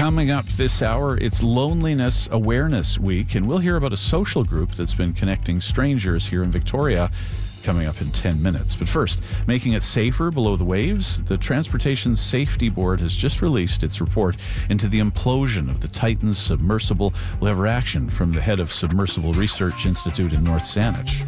Coming up this hour, it's Loneliness Awareness Week, and we'll hear about a social group that's been connecting strangers here in Victoria coming up in 10 minutes. But first, making it safer below the waves, the Transportation Safety Board has just released its report into the implosion of the Titan submersible. We'll have reaction from the head of Submersible Research Institute in North Saanich.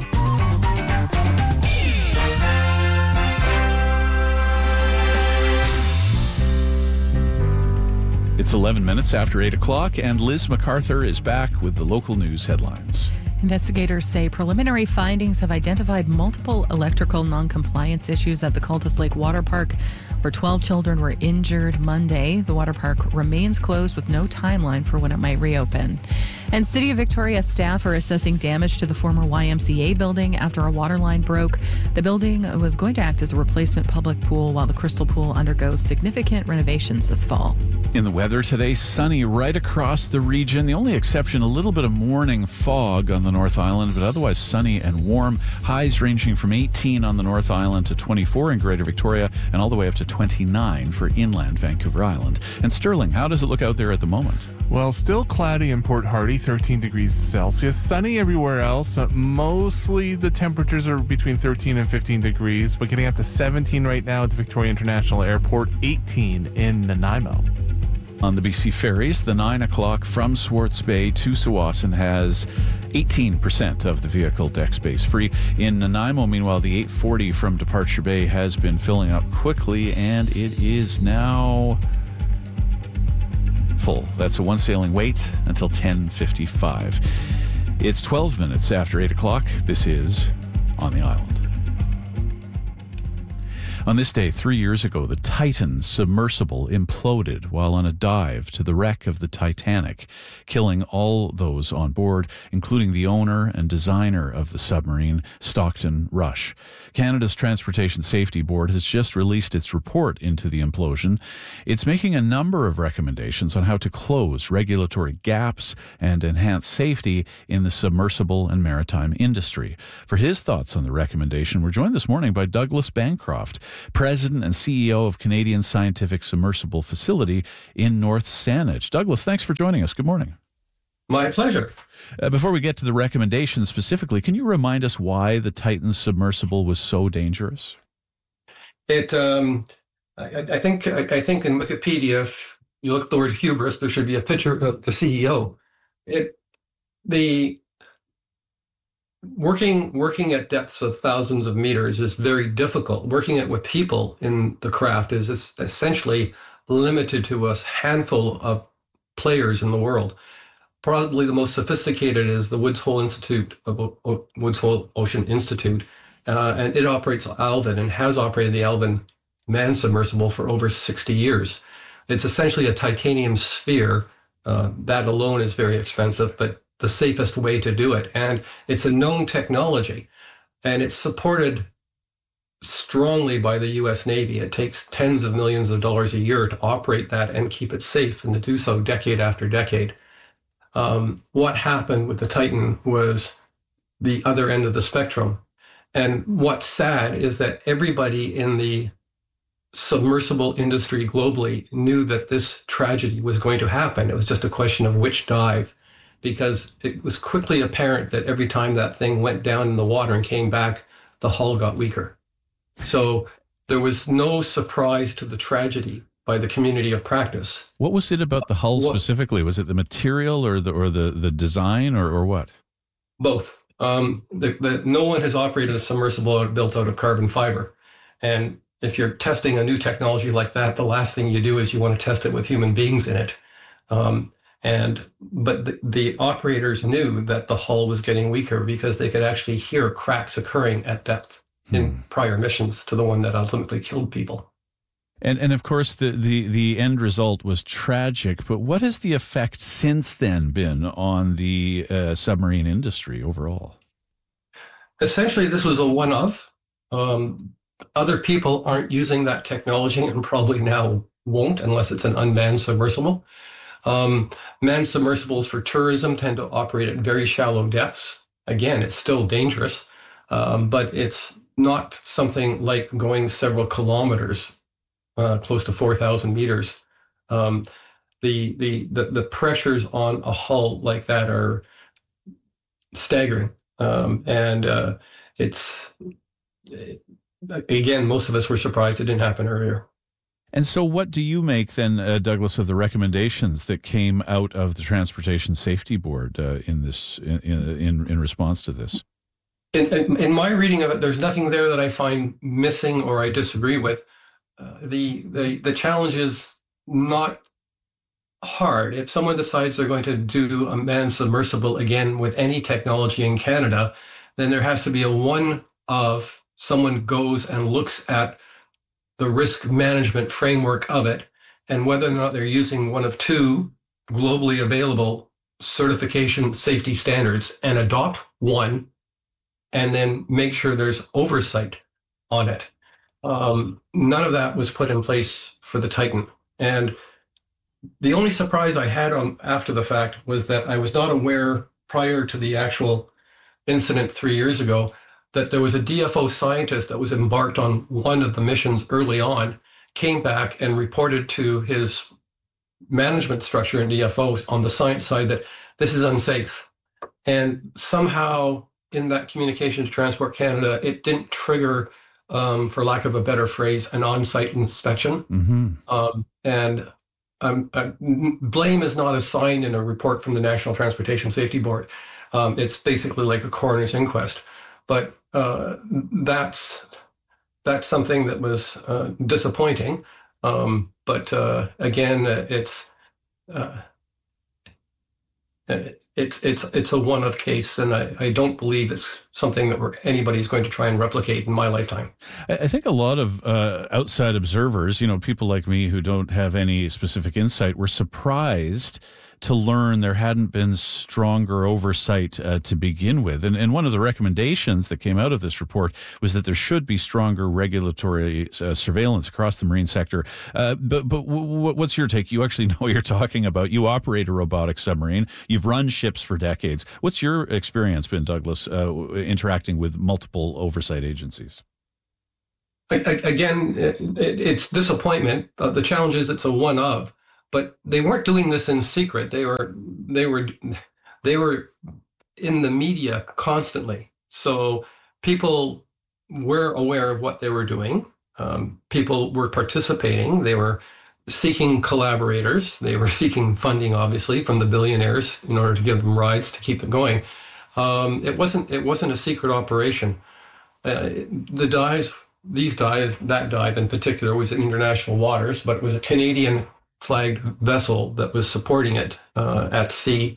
It's 11 minutes after 8 o'clock, and Liz MacArthur is back with the local news headlines. Investigators say preliminary findings have identified multiple electrical non-compliance issues at the Cultus Lake Water Park, where 12 children were injured Monday. The water park remains closed with no timeline for when it might reopen. And City of Victoria staff are assessing damage to the former YMCA building after a water line broke. The building was going to act as a replacement public pool while the Crystal Pool undergoes significant renovations this fall. In the weather today, sunny right across the region. The only exception, a little bit of morning fog on the North Island, but otherwise sunny and warm. Highs ranging from 18 on the North Island to 24 in Greater Victoria and all the way up to 29 for inland Vancouver Island. And Sterling, how does it look out there at the moment? Well, still cloudy in Port Hardy, 13 degrees Celsius. Sunny everywhere else. Mostly the temperatures are between 13 and 15 degrees, but getting up to 17 right now at the Victoria International Airport, 18 in Nanaimo. On the BC ferries, the 9 o'clock from Swartz Bay to Tsawwassen has 18% of the vehicle deck space free. In Nanaimo, meanwhile, the 840 from Departure Bay has been filling up quickly, and it is now full. That's a one sailing wait until 10:55. It's 12 minutes after 8 o'clock. This is On the Island. On this day, 3 years ago, the Titan submersible imploded while on a dive to the wreck of the Titanic, killing all those on board, including the owner and designer of the submarine, Stockton Rush. Canada's Transportation Safety Board has just released its report into the implosion. It's making a number of recommendations on how to close regulatory gaps and enhance safety in the submersible and maritime industry. For his thoughts on the recommendation, we're joined this morning by Douglas Bancroft, President and CEO of Canadian Scientific Submersible Facility in North Saanich. Douglas, thanks for joining us. Good morning. My pleasure. Before we get to the recommendations specifically, can you remind us why the Titan submersible was so dangerous? I think in Wikipedia, if you look at the word hubris, there should be a picture of the CEO. Working at depths of thousands of meters is very difficult. Working it with people in the craft is essentially limited to a handful of players in the world. Probably the most sophisticated is the Woods Hole Ocean Institute, and it operates Alvin and has operated the Alvin manned submersible for over 60 years. It's essentially a titanium sphere. That alone is very expensive, but the safest way to do it. And it's a known technology, and it's supported strongly by the U.S. Navy. It takes tens of millions of dollars a year to operate that and keep it safe, and to do so decade after decade. What happened with the Titan was the other end of the spectrum. And what's sad is that everybody in the submersible industry globally knew that this tragedy was going to happen. It was just a question of which dive, because it was quickly apparent that every time that thing went down in the water and came back, the hull got weaker. So there was no surprise to the tragedy by the community of practice. What was it about the hull specifically? Was it the material or the design or what? Both. No one has operated a submersible but out of carbon fiber. And if you're testing a new technology like that, the last thing you do is you want to test it with human beings in it. But the operators knew that the hull was getting weaker because they could actually hear cracks occurring at depth in prior missions to the one that ultimately killed people. And of course, the end result was tragic, but what has the effect since then been on the submarine industry overall? Essentially, this was a one-off. Other people aren't using that technology and probably now won't unless it's an unmanned submersible. Manned submersibles for tourism tend to operate at very shallow depths. Again, it's still dangerous, but it's not something like going several kilometers, close to 4,000 meters. the pressures on a hull like that are staggering. It's again, most of us were surprised it didn't happen earlier. And so what do you make then, Douglas, of the recommendations that came out of the Transportation Safety Board in response to this? In my reading of it, there's nothing there that I find missing or I disagree with. The challenge is not hard. If someone decides they're going to do a manned submersible again with any technology in Canada, then there has to be a one of someone goes and looks at the risk management framework of it and whether or not they're using one of two globally available certification safety standards and adopt one and then make sure there's oversight on it. None of that was put in place for the Titan. And the only surprise I had after the fact was that I was not aware prior to the actual incident 3 years ago that there was a DFO scientist that was embarked on one of the missions early on, came back and reported to his management structure in DFO on the science side that this is unsafe. And somehow in that communication to Transport Canada, it didn't trigger, for lack of a better phrase, an on-site inspection. Blame is not assigned in a report from the National Transportation Safety Board. It's basically like a coroner's inquest. But that's something that was disappointing. But again, it's a one-off case, and I don't believe it's something that anybody's going to try and replicate in my lifetime. I think a lot of outside observers, people like me who don't have any specific insight, were surprised to learn there hadn't been stronger oversight to begin with. And one of the recommendations that came out of this report was that there should be stronger regulatory surveillance across the marine sector. But what's your take? You actually know what you're talking about. You operate a robotic submarine. You've run ships for decades. What's your experience been, Douglas, interacting with multiple oversight agencies? Again, it's disappointment. The challenge is it's a one of. But they weren't doing this in secret. They were in the media constantly. So people were aware of what they were doing. People were participating. They were seeking collaborators. They were seeking funding, obviously, from the billionaires in order to give them rides to keep it going. It wasn't a secret operation. That dive in particular was in international waters, but it was a Canadian flagged vessel that was supporting it at sea.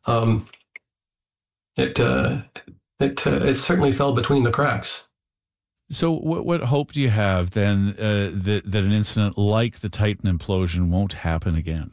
It certainly fell between the cracks. So what hope do you have then that an incident like the Titan implosion won't happen again?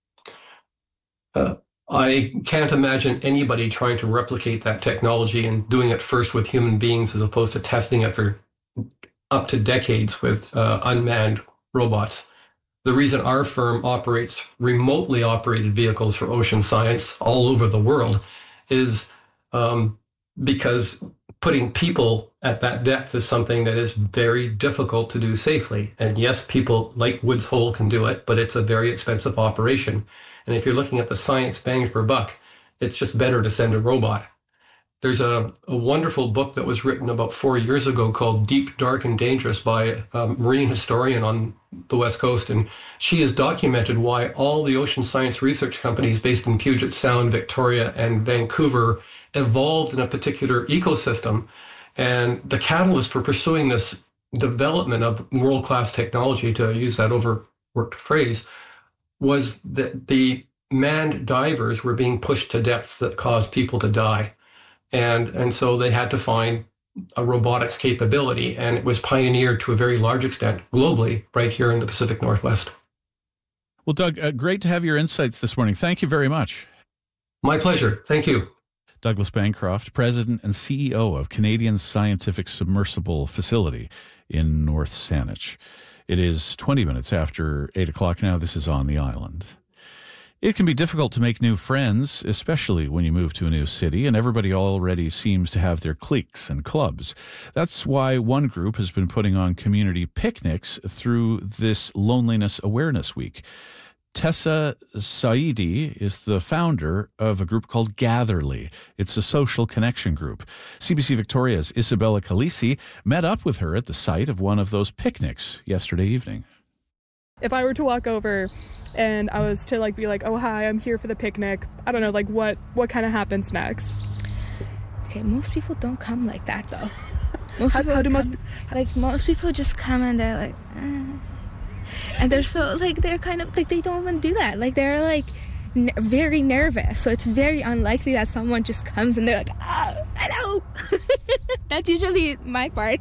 I can't imagine anybody trying to replicate that technology and doing it first with human beings as opposed to testing it for up to decades with unmanned robots. The reason our firm operates remotely operated vehicles for ocean science all over the world is because putting people at that depth is something that is very difficult to do safely. And yes, people like Woods Hole can do it, but it's a very expensive operation. And if you're looking at the science bang for buck, it's just better to send a robot. There's a wonderful book that was written about 4 years ago called Deep, Dark, and Dangerous by a marine historian on the West Coast. And she has documented why all the ocean science research companies based in Puget Sound, Victoria, and Vancouver evolved in a particular ecosystem. And the catalyst for pursuing this development of world-class technology, to use that overworked phrase, was that the manned divers were being pushed to depths that caused people to die. And so they had to find a robotics capability, and it was pioneered to a very large extent globally right here in the Pacific Northwest. Well, Doug, great to have your insights this morning. Thank you very much. My pleasure. Thank you. Douglas Bancroft, President and CEO of Canadian Scientific Submersible Facility in North Saanich. It is 20 minutes after 8 o'clock now. This is On the Island. It can be difficult to make new friends, especially when you move to a new city, and everybody already seems to have their cliques and clubs. That's why one group has been putting on community picnics through this Loneliness Awareness Week. Tessa Saidi is the founder of a group called Gatherly. It's a social connection group. CBC Victoria's Isabella Calisi met up with her at the site of one of those picnics yesterday evening. If I were to walk over and I was to be like, oh, hi, I'm here for the picnic, I don't know, what kind of happens next? Okay, most people don't come like that, though. Most people just come and they're like, and they're so, they're kind of, they don't even do that. They're, very nervous. So it's very unlikely that someone just comes and they're like, oh, hello. That's usually my part.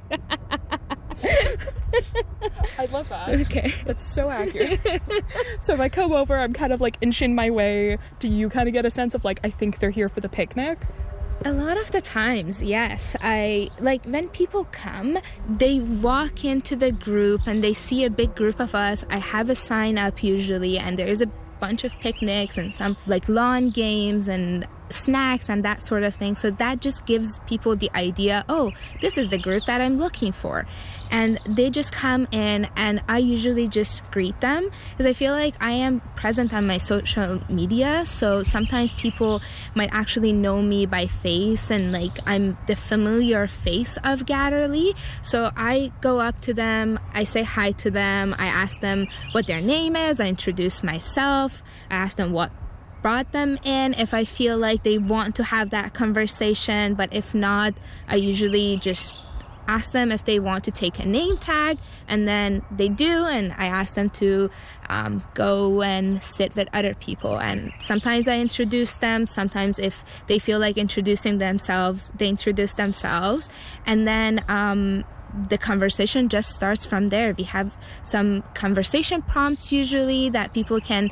I love that. Okay. That's so accurate. So if I come over, I'm kind of inching my way. Do you kind of get a sense of I think they're here for the picnic? A lot of the times, yes. When people come, they walk into the group and they see a big group of us. I have a sign up usually, and there is a bunch of picnics and some lawn games and snacks and that sort of thing. So that just gives people the idea, oh, this is the group that I'm looking for. And they just come in, and I usually just greet them because I feel like I am present on my social media. So sometimes people might actually know me by face, and I'm the familiar face of Gatherly. So I go up to them, I say hi to them, I ask them what their name is, I introduce myself, I ask them what brought them in if I feel like they want to have that conversation. But if not, I usually just ask them if they want to take a name tag, and then they do, and I ask them to go and sit with other people. And sometimes I introduce them, sometimes if they feel like introducing themselves, they introduce themselves, and then the conversation just starts from there. We have some conversation prompts usually that people can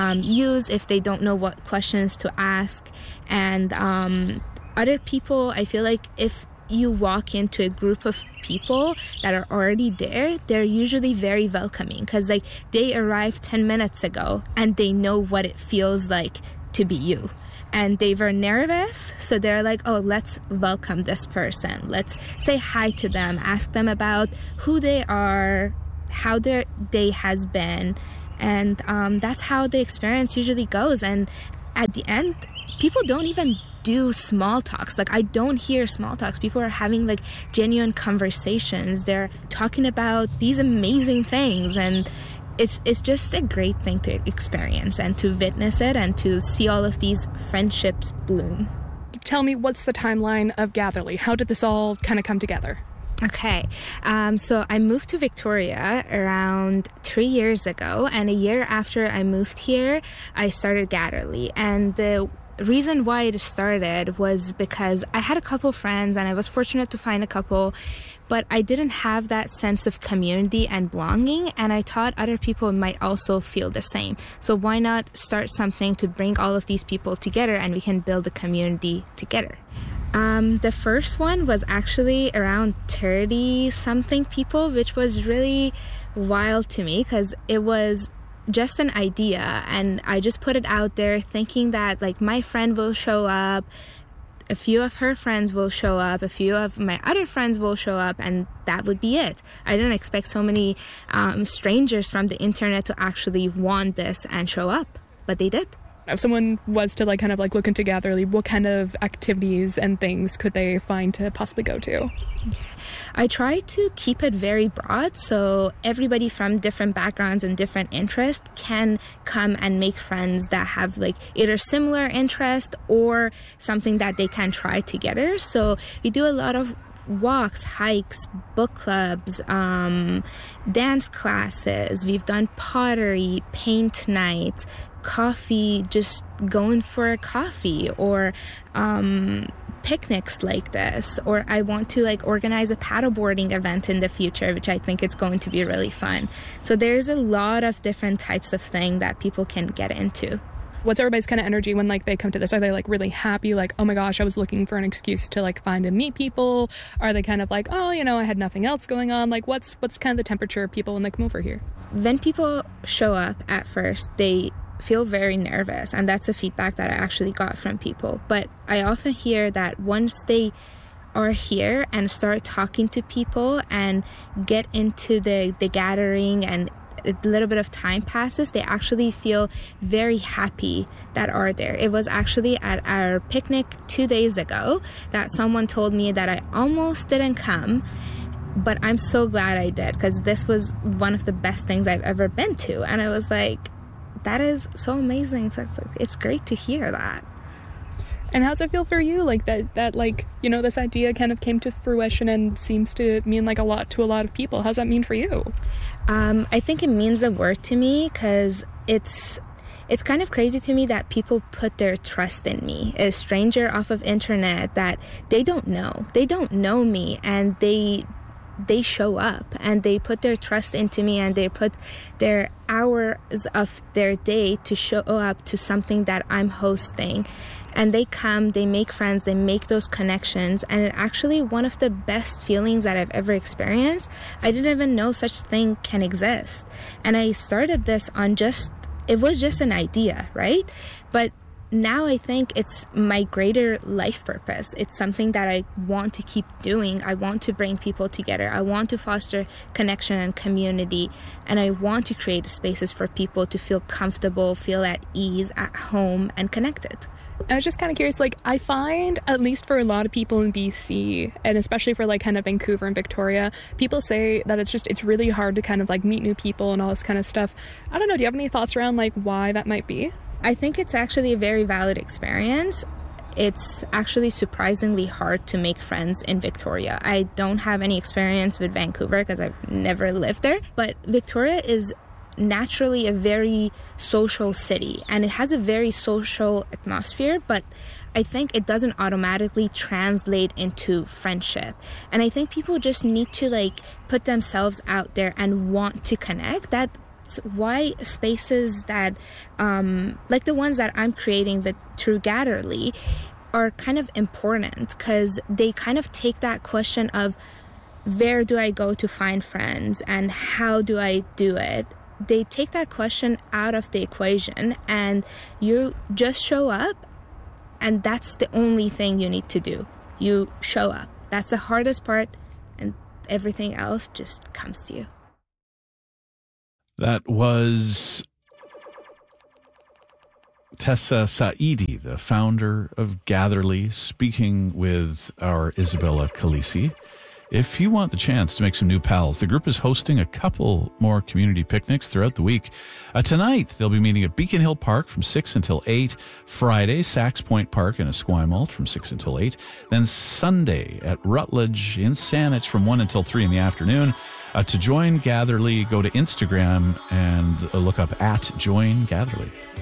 use if they don't know what questions to ask. And other people, I feel like if you walk into a group of people that are already there, they're usually very welcoming because they arrived 10 minutes ago and they know what it feels like to be you. And they were nervous, so they're like, oh, let's welcome this person. Let's say hi to them, ask them about who they are, how their day has been. And that's how the experience usually goes. And at the end, people don't even do small talks. I don't hear small talks. People are having genuine conversations. They're talking about these amazing things, and it's just a great thing to experience and to witness it and to see all of these friendships bloom. Tell me, what's the timeline of Gatherly? How did this all kind of come together? Okay, so I moved to Victoria around 3 years ago, and a year after I moved here, I started Gatherly. And the reason why it started was because I had a couple friends, and I was fortunate to find a couple, but I didn't have that sense of community and belonging, and I thought other people might also feel the same. So why not start something to bring all of these people together and we can build a community together? The first one was actually around 30-something people, which was really wild to me because it was just an idea, and I just put it out there thinking that my friend will show up, a few of her friends will show up, a few of my other friends will show up, and that would be it. I didn't expect so many strangers from the internet to actually want this and show up, but they did. If someone was to kind of look into Gatherly, what kind of activities and things could they find to possibly go to? I try to keep it very broad, so everybody from different backgrounds and different interests can come and make friends that have either similar interest or something that they can try together. So we do a lot of walks, hikes, book clubs, dance classes. We've done pottery, paint night, coffee, just going for a coffee, or picnics like this, or I want to organize a paddleboarding event in the future, which I think is going to be really fun. So there's a lot of different types of thing that people can get into. What's everybody's kind of energy when they come to this? Are they really happy, oh my gosh, I was looking for an excuse to find and meet people? Are they kind of oh, I had nothing else going on? What's kind of the temperature of people when they come over here? When people show up at first, they feel very nervous, and that's a feedback that I actually got from people. But I often hear that once they are here and start talking to people and get into the gathering and a little bit of time passes, they actually feel very happy that are there. It was actually at our picnic 2 days ago that someone told me that I almost didn't come, but I'm so glad I did, because this was one of the best things I've ever been to. And I was like, that is so amazing. It's great to hear that. And how's it feel for you? Like that like, you know, this idea kind of came to fruition and seems to mean like a lot to a lot of people. How's that mean for you? I think it means a word to me, because it's kind of crazy to me that people put their trust in me, a stranger off of internet that they don't know me, and they show up and they put their trust into me, and they put their hours of their day to show up to something that I'm hosting. And they come, they make friends, they make those connections, and it's actually one of the best feelings that I've ever experienced. I didn't even know such thing can exist. And I started this on it was just an idea, right? But now I think it's my greater life purpose. It's something that I want to keep doing. I want to bring people together. I want to foster connection and community. And I want to create spaces for people to feel comfortable, feel at ease, at home, and connected. I was just kind of curious, like, I find, at least for a lot of people in BC, and especially for like kind of Vancouver and Victoria, people say that it's really hard to kind of like meet new people and all this kind of stuff. I don't know, do you have any thoughts around like why that might be? I think it's actually a very valid experience. It's actually surprisingly hard to make friends in Victoria. I don't have any experience with Vancouver because I've never lived there, but Victoria is naturally a very social city, and it has a very social atmosphere, but I think it doesn't automatically translate into friendship. And I think people just need to like put themselves out there and want to connect. That's why spaces that like the ones that I'm creating with through Gatherly are kind of important, because they kind of take that question of where do I go to find friends and how do I do it. They take that question out of the equation, and you just show up, and that's the only thing you need to do. You show up. That's the hardest part, and everything else just comes to you. That was Tessa Saidi, the founder of Gatherly, speaking with our Isabella Calisi. If you want the chance to make some new pals, the group is hosting a couple more community picnics throughout the week. Tonight, they'll be meeting at Beacon Hill Park from 6 until 8. Friday, Sax Point Park in Esquimalt from 6 until 8. Then Sunday at Rutledge in Saanich from 1 until 3 in the afternoon. To join Gatherly, go to Instagram and look up @JoinGatherly.